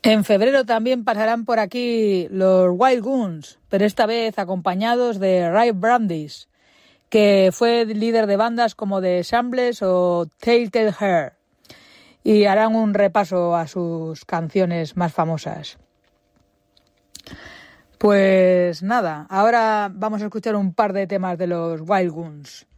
En febrero también pasarán por aquí los Wild Guns, pero esta vez acompañados de Ray Brandis, que fue líder de bandas como The Shambles o Telltale Heart, y harán un repaso a sus canciones más famosas. Pues nada, ahora vamos a escuchar un par de temas de los Wild Guns.